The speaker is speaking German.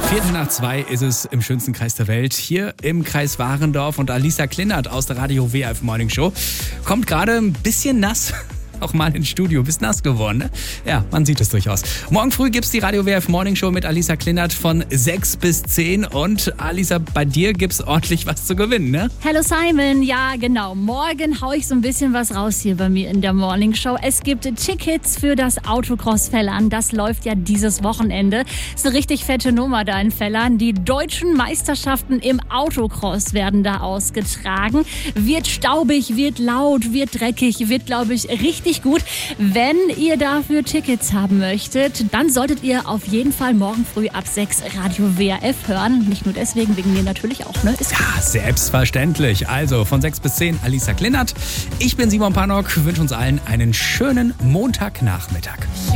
2:15 ist es im schönsten Kreis der Welt, hier im Kreis Warendorf. Und Alisa Klinnert aus der Radio WF Morning Show kommt gerade ein bisschen nass auch mal ins Studio. Bist nass geworden, ne? Ja, man sieht es durchaus. Morgen früh gibt's die Radio WF Morning Show mit Alisa Klinnert von 6 bis 10. Und Alisa, bei dir gibt's ordentlich was zu gewinnen, ne? Hallo Simon, ja genau. Morgen hau ich so ein bisschen was raus hier bei mir in der Morning Show. Es gibt Tickets für das Autocross Vellern. Das läuft ja dieses Wochenende. Ist eine richtig fette Nummer da in Vellern. Die deutschen Meisterschaften im Autocross werden da ausgetragen. Wird staubig, wird laut, wird dreckig, wird, glaube ich, richtig gut. Wenn ihr dafür Tickets haben möchtet, dann solltet ihr auf jeden Fall morgen früh ab 6 Radio WRF hören. Nicht nur deswegen, wegen mir natürlich auch, ne? Ist ja, selbstverständlich. Also von 6 bis 10 Alisa Klinnert. Ich bin Simon Pannock, wünsche uns allen einen schönen Montagnachmittag.